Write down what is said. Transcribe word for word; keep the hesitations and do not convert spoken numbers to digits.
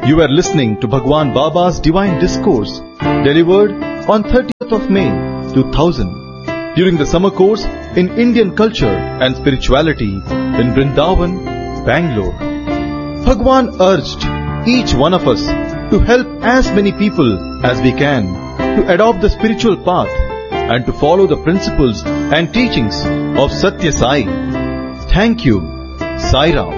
You are listening to Bhagwan Baba's Divine Discourse, delivered on thirtieth of May two thousand, during the summer course in Indian Culture and Spirituality in Vrindavan, Bangalore. Bhagwan urged each one of us to help as many people as we can to adopt the spiritual path and to follow the principles and teachings of Satya Sai. Thank you, Sai Ram.